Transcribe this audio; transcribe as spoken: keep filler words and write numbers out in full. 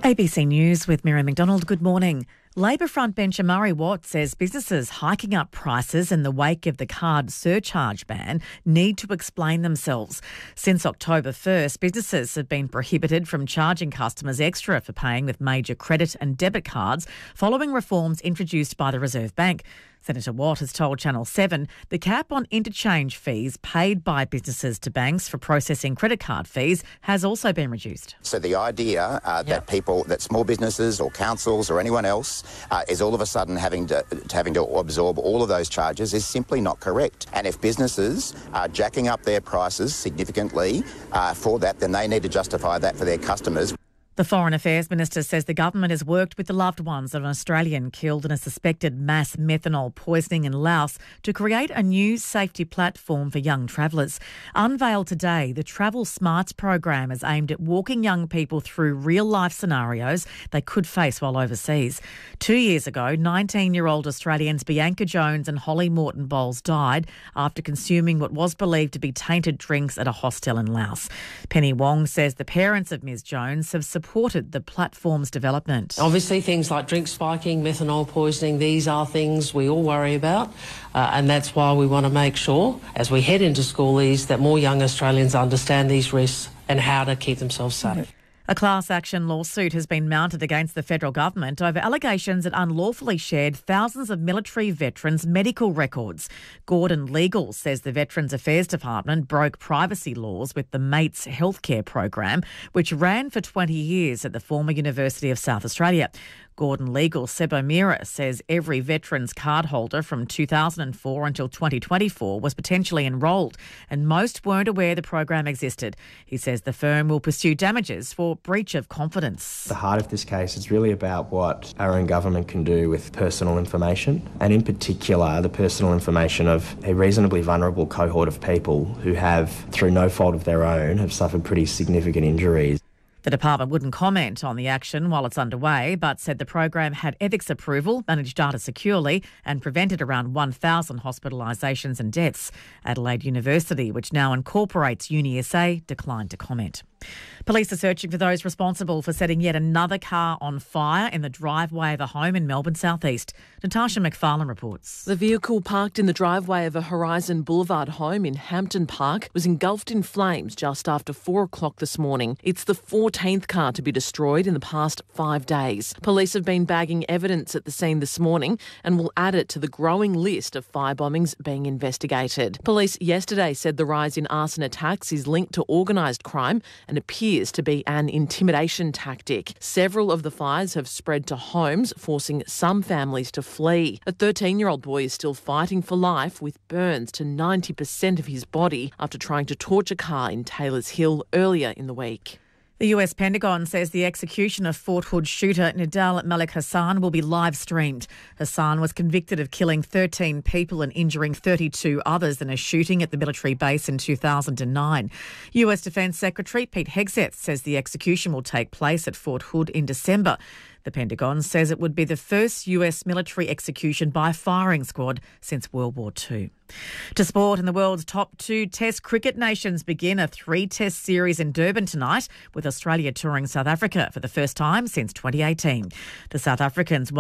A B C News with Miriam McDonald. Good morning. Labor frontbencher Murray Watt says businesses hiking up prices in the wake of the card surcharge ban need to explain themselves. Since October first, businesses have been prohibited from charging customers extra for paying with major credit and debit cards following reforms introduced by the Reserve Bank. Senator Watt has told Channel seven the cap on interchange fees paid by businesses to banks for processing credit card fees has also been reduced. So the idea uh, yep. that people, that small businesses or councils or anyone else uh, is all of a sudden having to, having to absorb all of those charges is simply not correct. And if businesses are jacking up their prices significantly uh, for that, then they need to justify that for their customers. The Foreign Affairs Minister says the government has worked with the loved ones of an Australian killed in a suspected mass methanol poisoning in Laos to create a new safety platform for young travellers. Unveiled today, the Travel Smarts program is aimed at walking young people through real-life scenarios they could face while overseas. Two years ago, nineteen-year-old Australians Bianca Jones and Holly Morton Bowles died after consuming what was believed to be tainted drinks at a hostel in Laos. Penny Wong says the parents of Miz Jones have supported supported the platform's development. Obviously, things like drink spiking, methanol poisoning, these are things we all worry about, uh, and that's why we want to make sure, as we head into schoolies, that more young Australians understand these risks and how to keep themselves safe. A class action lawsuit has been mounted against the federal government over allegations it unlawfully shared thousands of military veterans' medical records. Gordon Legal says the Veterans Affairs Department broke privacy laws with the MATES healthcare program, which ran for twenty years at the former University of South Australia. Gordon Legal Seb O'Meara says every veterans card holder from two thousand four until twenty twenty-four was potentially enrolled, and most weren't aware the program existed. He says the firm will pursue damages for breach of confidence. The heart of this case is really about what our own government can do with personal information, and in particular the personal information of a reasonably vulnerable cohort of people who have, through no fault of their own, have suffered pretty significant injuries. The department wouldn't comment on the action while it's underway, but said the program had ethics approval, managed data securely and prevented around one thousand hospitalisations and deaths. Adelaide University, which now incorporates UniSA, declined to comment. Police are searching for those responsible for setting yet another car on fire in the driveway of a home in Melbourne South East. Natasha McFarlane reports. The vehicle parked in the driveway of a Horizon Boulevard home in Hampton Park was engulfed in flames just after four o'clock this morning. It's the fourteenth car to be destroyed in the past five days. Police have been bagging evidence at the scene this morning and will add it to the growing list of fire bombings being investigated. Police yesterday said the rise in arson attacks is linked to organised crime and appears to be an intimidation tactic. Several of the fires have spread to homes, forcing some families to flee. A thirteen-year-old boy is still fighting for life with burns to ninety percent of his body after trying to torch a car in Taylors Hill earlier in the week. The U S Pentagon says the execution of Fort Hood shooter Nidal Malik Hassan will be live-streamed. Hassan was convicted of killing thirteen people and injuring thirty-two others in a shooting at the military base in two thousand nine. U S Defence Secretary Pete Hegseth says the execution will take place at Fort Hood in December. The Pentagon says it would be the first U S military execution by firing squad since World War Two. To sport, and the world's top two Test cricket nations begin a three-test series in Durban tonight, with Australia touring South Africa for the first time since twenty eighteen. The South Africans